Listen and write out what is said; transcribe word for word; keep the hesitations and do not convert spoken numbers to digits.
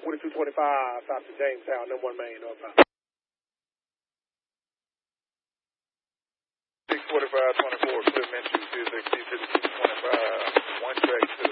forty-two twenty-five, south to Jamestown, number one main, northbound. six forty-five twenty-four, Cliff Mitchell, C S X T fifty-two twenty-five, one track to